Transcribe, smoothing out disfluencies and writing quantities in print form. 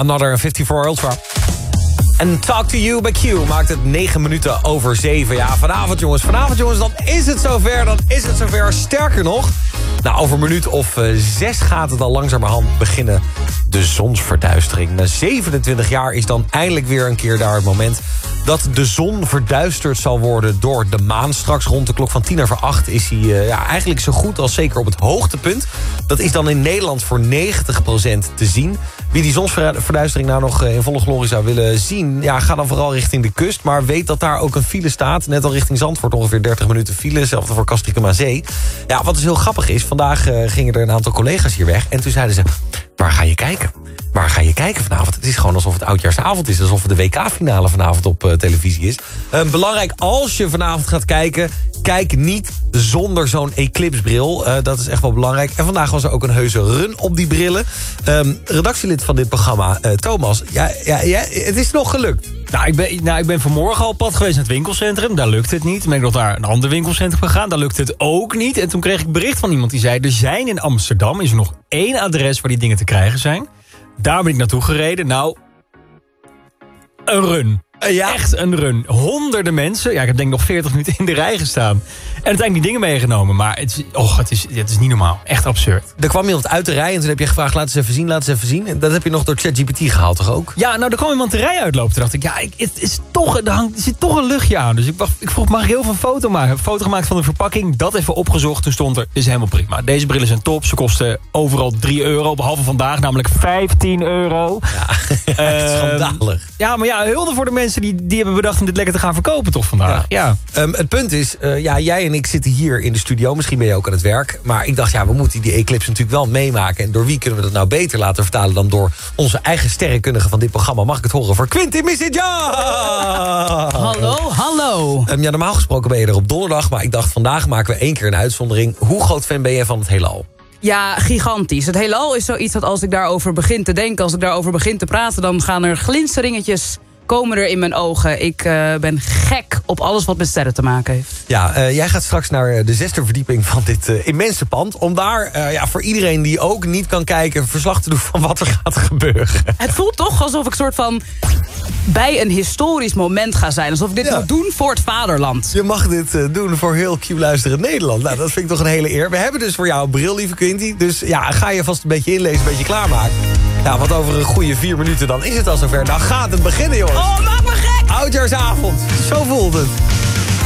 Another 54 Ultra. En Talk to You bij Q maakt het 7:09. Ja, vanavond jongens, dan is het zover. Sterker nog, nou, over een minuut of 6 gaat het al langzamerhand beginnen. De zonsverduistering. Na 27 jaar is dan eindelijk weer een keer daar het moment dat de zon verduisterd zal worden door de maan. Straks rond de klok van 7:50 is hij eigenlijk zo goed als zeker op het hoogtepunt. Dat is dan in Nederland voor 90% te zien. Wie die zonsverduistering nou nog in volle glorie zou willen zien, ja, ga dan vooral richting de kust. Maar weet dat daar ook een file staat. Net al richting Zandvoort ongeveer 30 minuten file. Hetzelfde voor Castricum aan Zee. Ja, wat dus heel grappig is, vandaag gingen er een aantal collega's hier weg. En toen zeiden ze, waar ga je kijken? Waar ga je kijken vanavond? Het is gewoon alsof het oudjaarsavond is. Alsof het de WK-finale vanavond op televisie is. Belangrijk, als je vanavond gaat kijken, kijk niet zonder zo'n eclipsebril. Dat is echt wel belangrijk. En vandaag was er ook een heuse run op die brillen. Redactielid van dit programma, Thomas. Ja, het is nog gelukt. Ik ben vanmorgen al op pad geweest naar het winkelcentrum. Daar lukte het niet. Toen ben ik nog naar een ander winkelcentrum gegaan. Daar lukte het ook niet. En toen kreeg ik bericht van iemand die zei, er zijn in Amsterdam is er nog 1 adres waar die dingen te krijgen zijn. Daar ben ik naartoe gereden. Nou, een run. Ja. Echt een run. Honderden mensen. Ja, ik heb denk ik nog 40 minuten in de rij gestaan. En uiteindelijk die dingen meegenomen. Maar het is niet normaal. Echt absurd. Er kwam iemand uit de rij en toen heb je gevraagd, laat eens even zien. En dat heb je nog door ChatGPT gehaald, toch ook? Ja, nou, er kwam iemand de rij uitlopen. Toen dacht ik, er zit toch een luchtje aan. Dus ik vroeg, mag ik heel veel een foto maken? Ik heb een foto gemaakt van de verpakking. Dat even opgezocht. Toen stond er, is helemaal prima. Deze brillen zijn top. Ze kosten overal €3. Behalve vandaag, namelijk €15. Ja, schandalig. Ja, maar ja, hulde voor de mensen die hebben bedacht om dit lekker te gaan verkopen toch vandaag. Ja. Het punt is, jij en ik zitten hier in de studio. Misschien ben je ook aan het werk. Maar ik dacht, we moeten die eclipse natuurlijk wel meemaken. En door wie kunnen we dat nou beter laten vertalen dan door onze eigen sterrenkundige van dit programma? Mag ik het horen voor Quinty Misitja? Hallo. Normaal gesproken ben je er op donderdag. Maar ik dacht, vandaag maken we 1 keer een uitzondering. Hoe groot fan ben je van het heelal? Ja, gigantisch. Het heelal is zoiets dat als ik daarover begin te denken, als ik daarover begin te praten, dan gaan er glinsteringetjes komen er in mijn ogen. Ik ben gek op alles wat met sterren te maken heeft. Ja, jij gaat straks naar de 6e verdieping van dit immense pand. Om daar voor iedereen die ook niet kan kijken verslag te doen van wat er gaat gebeuren. Het voelt toch alsof ik soort van bij een historisch moment ga zijn. Alsof ik dit moet doen voor het vaderland. Je mag dit doen voor heel Q-luisterend Nederland. Nou, dat vind ik toch een hele eer. We hebben dus voor jou een bril, lieve Quinty. Dus ja, ga je vast een beetje inlezen, een beetje klaarmaken. Ja, want over een goede 4 minuten dan is het al zover. Dan gaat het beginnen, jongens. Oh, maak me gek! Oudjaarsavond. Zo voelt het.